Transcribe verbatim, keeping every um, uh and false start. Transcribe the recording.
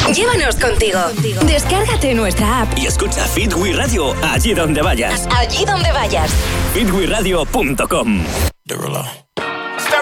Llévanos contigo. Descárgate nuestra app y escucha Fit We Radio allí donde vayas. Allí donde vayas. fit we radio punto com. Derulo.